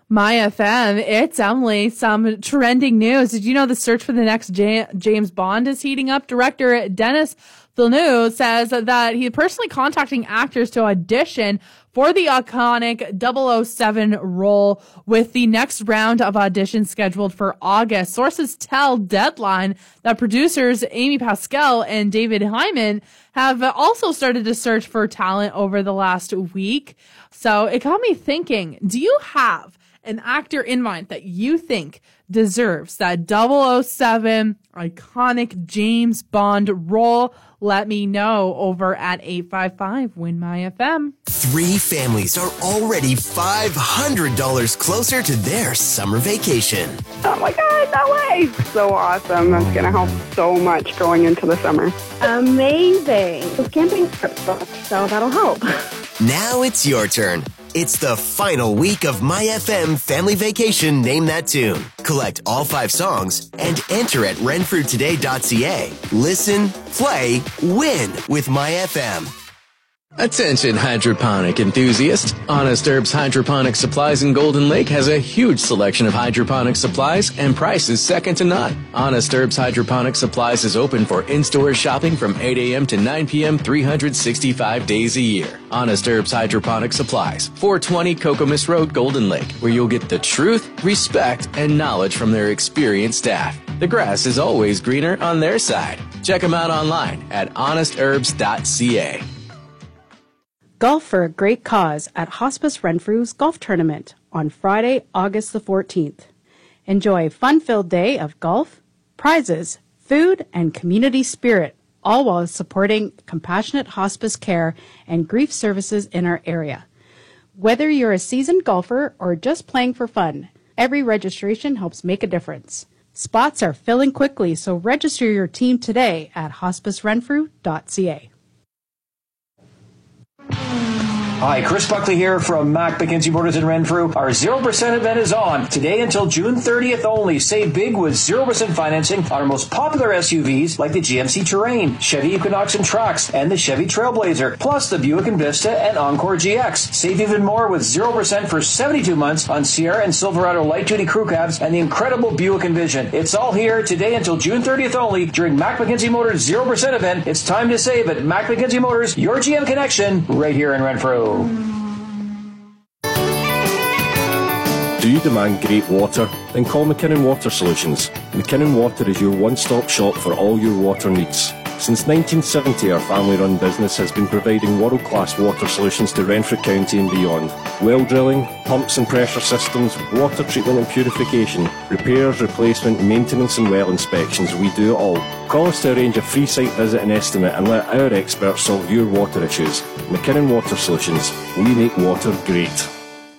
My FM, it's Emily. Some trending news. Did you know the search for the next James Bond is heating up? Director Denis Villeneuve says that he's personally contacting actors to audition for the iconic 007 role, with the next round of auditions scheduled for August. Sources tell Deadline that producers Amy Pascal and David Hyman have also started to search for talent over the last week. So it got me thinking, do you have an actor in mind that you think deserves that 007 iconic James Bond role? Let me know over at 855-WIN-MY-FM. 3 families are already $500 closer to their summer vacation. Oh my God, no way. So awesome. That's going to help so much going into the summer. Amazing. This camping trip booked, so that'll help. Now it's your turn. It's the final week of My FM Family Vacation Name That Tune. Collect all 5 songs and enter at renfrewtoday.ca. Listen, play, win with My FM. Attention hydroponic enthusiasts. Honest Herbs Hydroponic Supplies in Golden Lake has a huge selection of hydroponic supplies and prices second to none. Honest Herbs Hydroponic Supplies is open for in-store shopping from 8 a.m. to 9 p.m. 365 days a year. Honest Herbs Hydroponic Supplies, 420 Kokomis Road, Golden Lake, where you'll get the truth, respect, and knowledge from their experienced staff. The grass is always greener on their side. Check them out online at honestherbs.ca. Golf for a Great Cause at Hospice Renfrew's Golf Tournament on Friday, August the 14th. Enjoy a fun-filled day of golf, prizes, food, and community spirit, all while supporting compassionate hospice care and grief services in our area. Whether you're a seasoned golfer or just playing for fun, every registration helps make a difference. Spots are filling quickly, so register your team today at hospicerenfrew.ca. Hi, Chris Buckley here from Mac McKenzie Motors in Renfrew. Our 0% event is on today until June 30th only. Save big with 0% financing on our most popular SUVs like the GMC Terrain, Chevy Equinox and Trax, and the Chevy Trailblazer, plus the Buick Envista and Encore GX. Save even more with 0% for 72 months on Sierra and Silverado light-duty crew cabs and the incredible Buick Envision. It's all here today until June 30th only during Mac McKenzie Motors 0% event. It's time to save at Mac McKenzie Motors, your GM connection, right here in Renfrew. Do you demand great water? Then call McKinnon Water Solutions. McKinnon Water is your one-stop shop for all your water needs. Since 1970, our family-run business has been providing world-class water solutions to Renfrew County and beyond. Well drilling, pumps and pressure systems, water treatment and purification, repairs, replacement, maintenance and well inspections, we do it all. Call us to arrange a free site visit and estimate and let our experts solve your water issues. McKinnon Water Solutions. We make water great.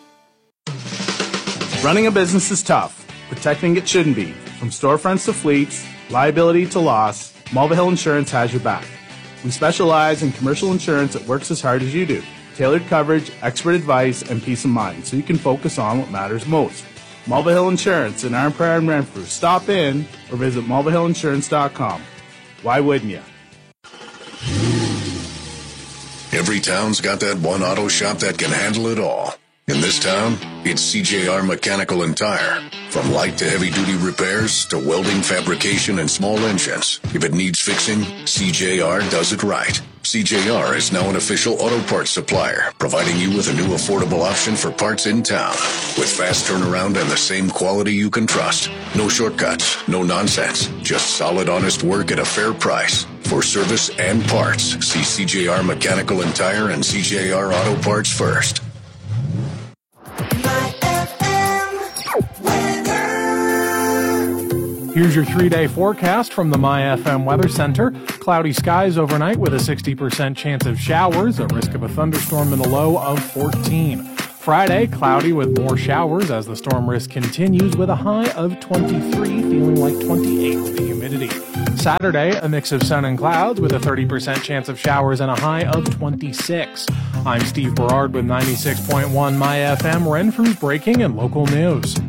Running a business is tough. Protecting it shouldn't be. From storefronts to fleets, liability to loss, Mulvihill Insurance has your back. We specialize in commercial insurance that works as hard as you do. Tailored coverage, expert advice, and peace of mind so you can focus on what matters most. Mulvihill Insurance in Iron Prairie and Renfrew. Stop in or visit mulvihillinsurance.com. Why wouldn't you? Every town's got that one auto shop that can handle it all. In this town, it's CJR Mechanical and Tire. From light to heavy-duty repairs to welding, fabrication, and small engines. If it needs fixing, CJR does it right. CJR is now an official auto parts supplier, providing you with a new affordable option for parts in town. With fast turnaround and the same quality you can trust. No shortcuts, no nonsense. Just solid, honest work at a fair price. For service and parts, see CJR Mechanical and Tire and CJR Auto Parts first. Here's your 3-day forecast from the MyFM Weather Center. Cloudy skies overnight with a 60% chance of showers, a risk of a thunderstorm and a low of 14. Friday, cloudy with more showers as the storm risk continues with a high of 23, feeling like 28 with the humidity. Saturday, a mix of sun and clouds with a 30% chance of showers and a high of 26. I'm Steve Berard with 96.1 MyFM, Renfrew's breaking and local news.